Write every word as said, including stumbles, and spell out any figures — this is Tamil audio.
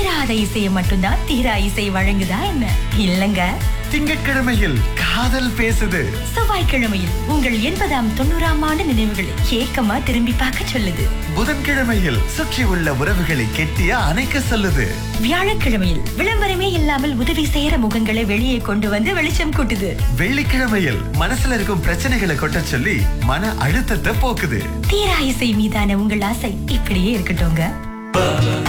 தீராத இசையை மட்டும்தான் தீரா இசை வழங்குதா என்ன? இல்லங்க. திங்கட்கிழமையில் காதல் பேசுது. செவ்வாய்க்கிழமையில் உங்கள் எண்பதாம் தொண்ணூறாம் ஆண்டு நினைவுகளை ஏக்கமா திரும்பி பார்க்க சொல்லுது. புதன்கிழமையில் சுற்றி உள்ள உறவுகளை கெட்டியா அணைக்க சொல்லுது. வியாழக்கிழமையில் விளம்பரமே இல்லாமல் உதவி செய்யற முகங்களை வெளியே கொண்டு வந்து வெளிச்சம் கூட்டுது. வெள்ளிக்கிழமையில் மனசுல இருக்கும் பிரச்சனைகளை கொட்ட சொல்லி மன அழுத்தத்தை போக்குது. தீரா இசை மீதான உங்கள் ஆசை இப்படியே இருக்கட்டும்ங்க.